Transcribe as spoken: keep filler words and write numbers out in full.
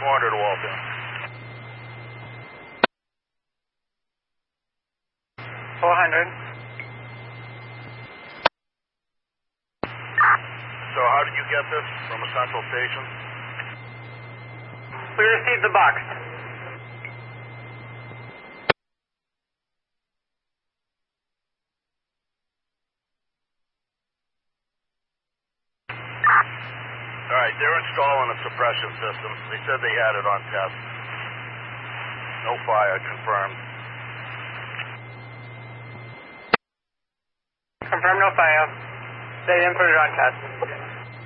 four hundred to Waltham. four hundred. So how did you get this from a central station? We received the box. All right, they're installing a suppression system. They said they had it on test. No fire, confirmed. Confirm no fire. They didn't put it on test.